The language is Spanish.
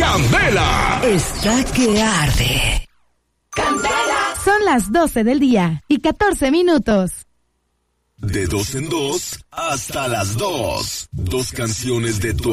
Candela está que arde. ¡Candela! Son las 12 del día y 14 minutos. De 2 en 2 hasta las 2. 2 canciones de tu